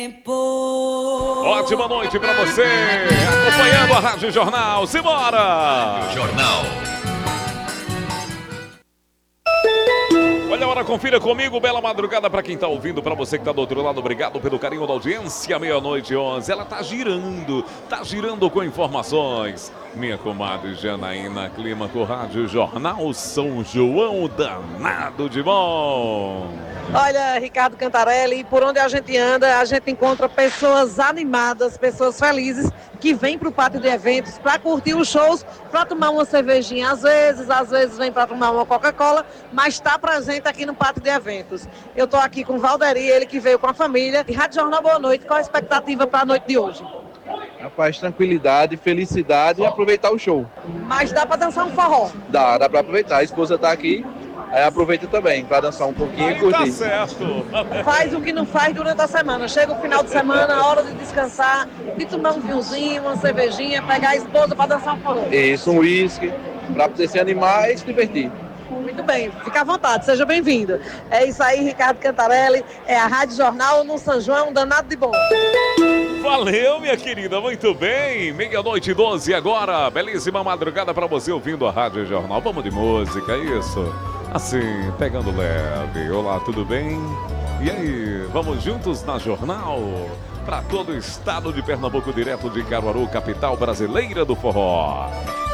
Ótima noite pra você, acompanhando a Rádio Jornal. Simbora! Jornal. Olha a hora, confira comigo. Bela madrugada para quem tá ouvindo, para você que tá do outro lado. Obrigado pelo carinho da audiência. 00:11. Ela tá girando com informações. Minha comadre Janaína Clima com Rádio Jornal São João, danado de bom. Olha, Ricardo Cantarelli, por onde a gente anda, a gente encontra pessoas animadas, pessoas felizes que vêm para o pátio de eventos para curtir os shows, para tomar uma cervejinha às vezes vem para tomar uma Coca-Cola, mas está presente aqui no pátio de eventos. Eu estou aqui com o Valderi, ele que veio com a família. E Rádio Jornal, boa noite. Qual a expectativa para a noite de hoje? Rapaz, tranquilidade, felicidade e aproveitar o show. Mas dá para dançar um forró? Dá para aproveitar. A esposa tá aqui, aí aproveita também para dançar um pouquinho e curtir. Tá certo. Faz o que não faz durante a semana. Chega o final de semana, a hora de descansar, de tomar um vinhozinho, uma cervejinha, pegar a esposa para dançar um forró. Isso, um uísque, para poder se animar e se divertir. Muito bem, fica à vontade, seja bem-vindo. É isso aí, Ricardo Cantarelli, é a Rádio Jornal no São João, danado de bom. Valeu, minha querida, muito bem. 00:12 agora. Belíssima madrugada para você ouvindo a Rádio Jornal. Vamos de música, isso? Assim, pegando leve. Olá, tudo bem? E aí, vamos juntos na Jornal? Para todo o estado de Pernambuco, direto de Caruaru, capital brasileira do forró.